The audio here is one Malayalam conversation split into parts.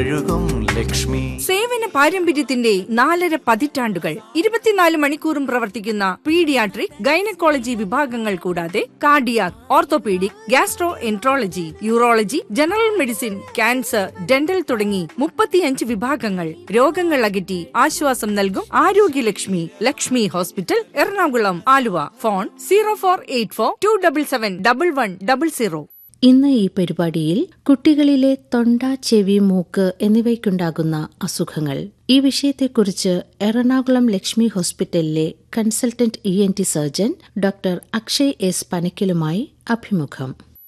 ലക്ഷ്മി സേവന പാരമ്പര്യത്തിന്റെ 4.5 പതിറ്റാണ്ടുകൾ 24 മണിക്കൂറും പ്രവർത്തിക്കുന്ന പീഡിയാട്രിക്, ഗൈനക്കോളജി വിഭാഗങ്ങൾ കൂടാതെ cardiac, orthopaedic, gastro enterology, urology, general medicine, cancer, dental തുടങ്ങി 35 വിഭാഗങ്ങൾ. രോഗങ്ങൾ അകറ്റി ആശ്വാസം നൽകും ആരോഗ്യലക്ഷ്മി. ലക്ഷ്മി ഹോസ്പിറ്റൽ, എറണാകുളം, ആലുവ. ഫോൺ 0484277110. ഇന്ന് ഈ പരിപാടിയിൽ കുട്ടികളിലെ തൊണ്ട, ചെവി, മൂക്ക് എന്നിവയ്ക്കുണ്ടാകുന്ന അസുഖങ്ങൾ, ഈ വിഷയത്തെക്കുറിച്ച് എറണാകുളം ലക്ഷ്മി ഹോസ്പിറ്റലിലെ consultant ENT surgeon doctor Akshay S പനക്കിലുമായി അഭിമുഖം.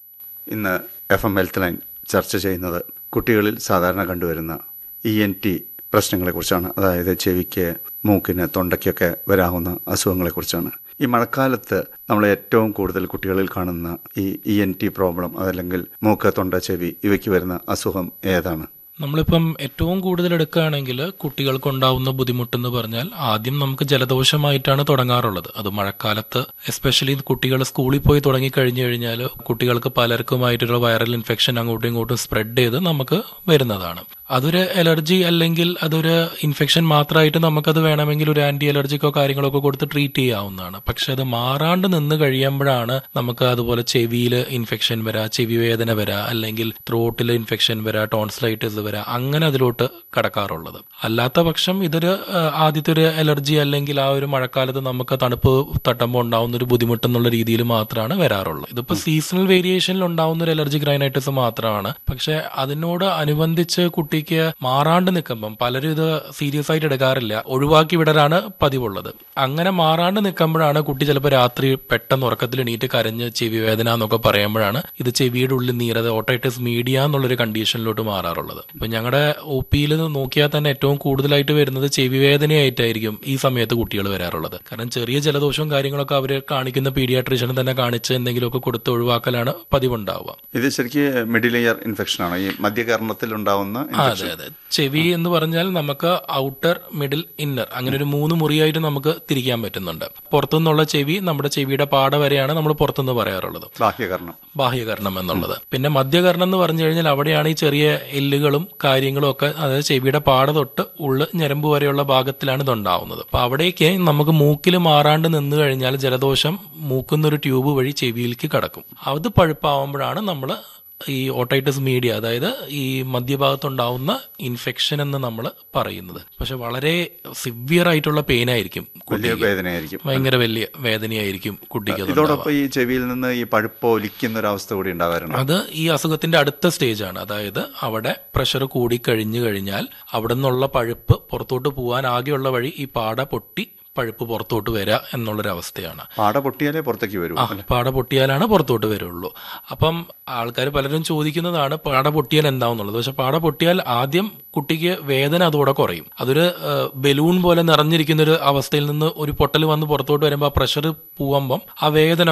ഇന്ന് FM ഹെൽത്ത് ലൈൻ ചർച്ച ചെയ്യുന്നത് കുട്ടികളിൽ സാധാരണ കണ്ടുവരുന്ന ENT പ്രശ്നങ്ങളെക്കുറിച്ചാണ്. അതായത് ചെവിക്ക്, മൂക്കിന്, തൊണ്ടയ്ക്കൊക്കെ വരാവുന്ന അസുഖങ്ങളെക്കുറിച്ചാണ്. ഈ മഴക്കാലത്ത് നമ്മൾ ഏറ്റവും കൂടുതൽ കുട്ടികളിൽ കാണുന്ന ഈ ENT പ്രോബ്ലം, അതല്ലെങ്കിൽ മൂക്ക്, തൊണ്ട, ചെവി ഇവയ്ക്ക് വരുന്ന അസുഖം ഏതാണ്? നമ്മളിപ്പം ഏറ്റവും കൂടുതൽ എടുക്കുകയാണെങ്കിൽ കുട്ടികൾക്ക് ഉണ്ടാവുന്ന ബുദ്ധിമുട്ടെന്ന് പറഞ്ഞാൽ ആദ്യം നമുക്ക് ജലദോഷമായിട്ടാണ് തുടങ്ങാറുള്ളത്. അത് മഴക്കാലത്ത് എസ്പെഷ്യലി കുട്ടികൾ സ്കൂളിൽ പോയി തുടങ്ങി കഴിഞ്ഞു കഴിഞ്ഞാൽ കുട്ടികൾക്ക് പലർക്കുമായിട്ടുള്ള വൈറൽ ഇൻഫെക്ഷൻ അങ്ങോട്ടും ഇങ്ങോട്ടും സ്പ്രെഡ് ചെയ്ത് നമുക്ക് വരുന്നതാണ്. അതൊരു അലർജി അല്ലെങ്കിൽ അതൊരു ഇൻഫെക്ഷൻ മാത്രമായിട്ട് നമുക്കത് വേണമെങ്കിൽ ഒരു ആന്റി അലർജിക്കോ കാര്യങ്ങളൊക്കെ കൊടുത്ത് ട്രീറ്റ് ചെയ്യാവുന്നതാണ്. പക്ഷെ അത് മാറാണ്ട് നിന്ന് കഴിയുമ്പോഴാണ് നമുക്ക് അതുപോലെ ചെവിയിൽ ഇൻഫെക്ഷൻ വരാ, ചെവി വേദന വരാ, അല്ലെങ്കിൽ ത്രോട്ടിൽ ഇൻഫെക്ഷൻ വരാ, ടോൺസിലൈറ്റിസ് വരാ, അങ്ങനെ അതിലോട്ട് കടക്കാറുള്ളത്. അല്ലാത്ത പക്ഷം ഇതൊരു ആദ്യത്തെ ഒരു അലർജി അല്ലെങ്കിൽ ആ ഒരു മഴക്കാലത്ത് നമുക്ക് തണുപ്പ് തട്ടുമ്പോൾ ഉണ്ടാവുന്ന ഒരു ബുദ്ധിമുട്ടെന്നുള്ള രീതിയിൽ മാത്രമാണ് വരാറുള്ളത്. ഇതിപ്പോ സീസണൽ വേരിയേഷനിൽ ഉണ്ടാവുന്ന ഒരു അലർജിക് റൈനൈറ്റിസ് മാത്രമാണ്. പക്ഷെ അതിനോട് അനുബന്ധിച്ച് കുട്ടിക്ക് മാറാണ്ട് നിൽക്കുമ്പം പലരും ഇത് സീരിയസ് ആയിട്ട് എടുക്കാറില്ല, ഒഴിവാക്കി വിടലാണ് പതിവുള്ളത്. അങ്ങനെ മാറാണ്ട് നിൽക്കുമ്പോഴാണ് കുട്ടി ചിലപ്പോൾ രാത്രി പെട്ടെന്ന് ഉറക്കത്തിൽ എണീറ്റ് കരഞ്ഞ് ചെവി വേദന എന്നൊക്കെ പറയുമ്പോഴാണ് ഇത് ചെവിയുടെ ഉള്ളിൽ നീരത്, ഓട്ടൈറ്റിസ് മീഡിയ എന്നുള്ളൊരു കണ്ടീഷനിലോട്ട് മാറാറുള്ളത്. ഇപ്പൊ ഞങ്ങളുടെ OPയിൽ നോക്കിയാൽ തന്നെ ഏറ്റവും കൂടുതലായിട്ട് വരുന്നത് ചെവി വേദനയായിട്ടായിരിക്കും ഈ സമയത്ത് കുട്ടികൾ വരാറുള്ളത്. കാരണം ചെറിയ ജലദോഷവും കാര്യങ്ങളൊക്കെ അവർ കാണിക്കുന്ന പീഡിയാട്രീഷ്യനെ തന്നെ കാണിച്ച് എന്തെങ്കിലുമൊക്കെ കൊടുത്ത് ഒഴിവാക്കലാണ് പതിവുണ്ടാവുക. ഇത് ശരിക്കും മിഡിൽ ഇയർ ഇൻഫെക്ഷൻ ആണോ? ഈ മധ്യകർണത്തിൽ ഉണ്ടാവുന്ന? അതെ അതെ. ചെവി എന്ന് പറഞ്ഞാൽ നമുക്ക് ഔട്ടർ, മിഡിൽ, ഇന്നർ അങ്ങനെ ഒരു 3 മുറിയായിട്ട് നമുക്ക് തിരിക്കാൻ പറ്റുന്നുണ്ട്. പുറത്തുനിന്നുള്ള ചെവി, നമ്മുടെ ചെവിയുടെ പാട വരെയാണ് നമ്മൾ പുറത്തുനിന്ന് പറയാറുള്ളത് ബാഹ്യകർണം എന്നുള്ളത്. പിന്നെ മധ്യകർണം എന്ന് പറഞ്ഞു കഴിഞ്ഞാൽ അവിടെയാണ് ഈ ചെറിയ എല്ലുകളും കാര്യങ്ങളും ഒക്കെ, അതായത് ചെവിയുടെ പാട തൊട്ട് ഉള്ളു ഞരമ്പ് വരെയുള്ള ഭാഗത്തിലാണ് ഇതുണ്ടാവുന്നത്. അപ്പൊ അവിടേക്ക് നമുക്ക് മൂക്കിൽ മാറാണ്ട് നിന്ന് കഴിഞ്ഞാൽ ജലദോഷം മൂക്കുന്നൊരു ട്യൂബ് വഴി ചെവിയിലേക്ക് കടക്കും. അത് പഴുപ്പാവുമ്പോഴാണ് നമ്മൾ ഈ ഓട്ടൈറ്റിസ് മീഡിയ, അതായത് ഈ മധ്യഭാഗത്തുണ്ടാവുന്ന ഇൻഫെക്ഷൻ എന്ന് നമ്മൾ പറയുന്നത്. പക്ഷെ വളരെ സിവിയർ ആയിട്ടുള്ള പെയിൻ ആയിരിക്കും, ഭയങ്കര വലിയ വേദനയായിരിക്കും കുട്ടിക്ക്. ഇതോടൊപ്പം ഈ ചെവിയിൽ നിന്ന് ഈ പഴുപ്പ് ഒലിക്കുന്ന ഒരു അവസ്ഥ കൂടി ഉണ്ടാവാറുണ്ട്. അത് ഈ അസുഖത്തിന്റെ അടുത്ത സ്റ്റേജാണ്. അതായത് അവിടെ പ്രഷർ കൂടി കഴിഞ്ഞു കഴിഞ്ഞാൽ അവിടെ നിന്നുള്ള പഴുപ്പ് പുറത്തോട്ട് പോകാൻ ആകെയുള്ള വഴി ഈ പാട പൊട്ടി പഴുപ്പ് പുറത്തോട്ട് വരിക എന്നുള്ളൊരവസ്ഥയാണ്. പാട പൊട്ടിയാലേ പുറത്തേക്ക് വരൂ. പാട പൊട്ടിയാലാണ് പുറത്തോട്ട് വരുള്ളൂ. അപ്പം ആൾക്കാർ പലരും ചോദിക്കുന്നതാണ് പാട പൊട്ടിയാൽ എന്താവുന്നുള്ളത്. പക്ഷെ പാട പൊട്ടിയാൽ ആദ്യം കുട്ടിക്ക് വേദന അതോടെ കുറയും. അതൊരു ബലൂൺ പോലെ നിറഞ്ഞിരിക്കുന്ന ഒരു അവസ്ഥയിൽ നിന്ന് ഒരു പൊട്ടൽ വന്ന് പുറത്തോട്ട് വരുമ്പോൾ ആ പ്രഷർ പോകുമ്പം ആ വേദന